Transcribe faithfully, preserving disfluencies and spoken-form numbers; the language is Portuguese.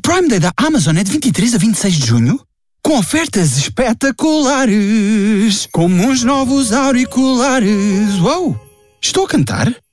Prime Day da Amazon é de vinte e três a vinte e seis de junho, com ofertas espetaculares, como uns novos auriculares. Uau! Estou a cantar?